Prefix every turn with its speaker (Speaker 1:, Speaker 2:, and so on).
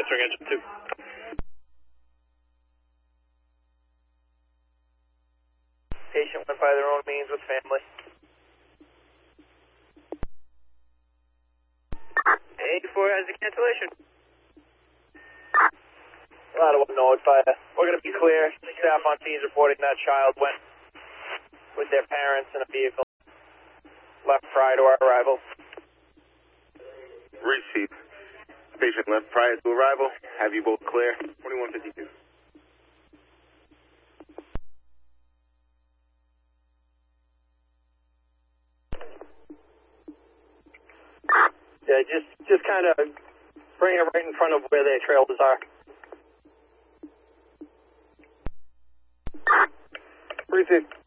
Speaker 1: answering engine 2.
Speaker 2: Patient went by their own means with family. 84 has a cancellation.
Speaker 3: Ladder 1 notified. We're going to be clear. Staff on scene is reporting that child went with their parents in a vehicle. Left prior to our arrival.
Speaker 4: Receive. Patient left prior to arrival. Have you both clear? 2152.
Speaker 3: Yeah, just kind of bring it right in front of where their trailers are. Receive.